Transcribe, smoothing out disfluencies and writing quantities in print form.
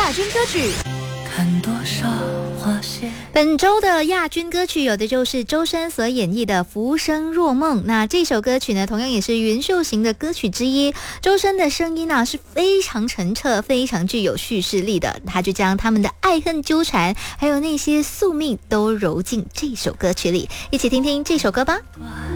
亚军歌曲。 看多少花谢。 本周的亚军歌曲有的就是周深所演绎的《浮生若梦》。那这首歌曲呢，同样也是云秀行的歌曲之一。周深的声音呢是非常澄澈，非常具有叙事力的。他就将他们的爱恨纠缠，还有那些宿命都揉进这首歌曲里。一起听听这首歌吧。